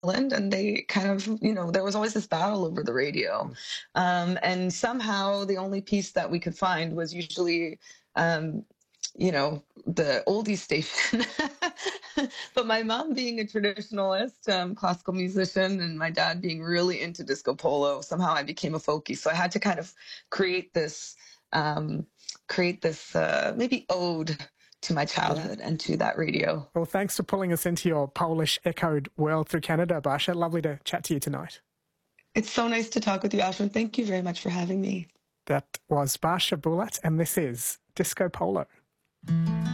and they kind of, there was always this battle over the radio. And somehow the only piece that we could find was usually, the oldie station. But my mom being a traditionalist, classical musician, and my dad being really into disco polo, somehow I became a folkie. So I had to kind of create this, maybe ode to my childhood and to that radio. Well, thanks for pulling us into your Polish echoed world through Canada, Basia. Lovely to chat to you tonight. It's so nice to talk with you, Ashwin. Thank you very much for having me. That was Basia Bulat, and this is Disco Polo.